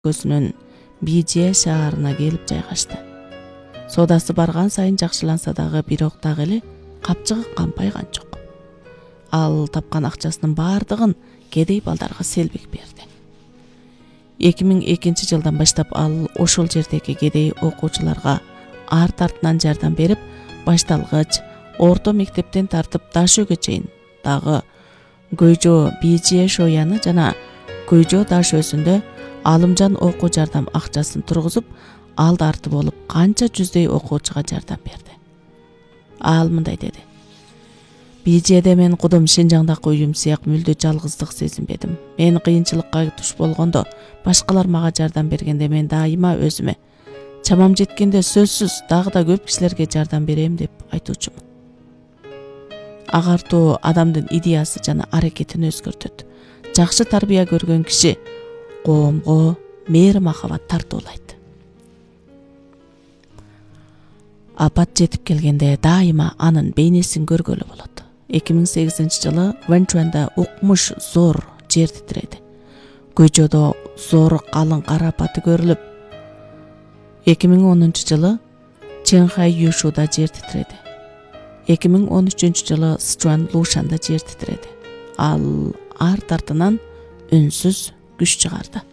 өлкөсүнүн Бийже шаарына келип жайгашты. Содасы барган сайын жакшыланса дагы бирок дагы эле капчыгы кампайган жок. Ал тапкан акчасынын бардыгын кедей балдарга селбик берди. 2002 жылдан баштап ал ошол жердеги кедей окуучуларга арт-артынан жардам берип, башталгыч, орто мектептен тартып даш үйгө чейин дагы Көйжө Бийже шояны жана Көйжө даш өсүндө алымжан окуу жардам акчасын тургузуп, алды арты болуп канча жүздөй окуучуга жардам берди. Ал мындай деди: Бийжеде мен кудум Шинжаңдагы үйүм сыяк мүлдө жалгыздык сезинбедим. Мен кыйынчылыкка туш болгондо, башкалар мага жардам бергенде мен дайыма өзүмө чамам жеткенде сөзсүз дагы да көп кишилерге жардам берем деп айтуучумун. Агартуу адамдын идеясы жана аракетин өзгөртөт. Жакшы тарбия көргөн киши коомго мээри-махабат тартуулайт. Апат жетип келгенде дайыма анын бейнесин көргөлү болот. 2008 жылы Вэнчуэнда укмуш зор жер титиреди. Көйжөдө зор калың кар апаты көрүлүп, 2010 жылы Чэнхай Юшуда жер титиреди. 2013 жылы Сычуан Лушанда жер титиреди. Ал арт-артынан үнсүз күч чыгарды.